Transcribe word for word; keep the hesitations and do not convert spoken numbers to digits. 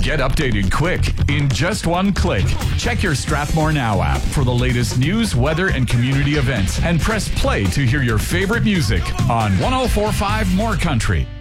Get updated quick in just one click. Check your Strathmore Now app for the latest news, weather, and community events, and press play to hear your favorite music on one oh four point five More Country.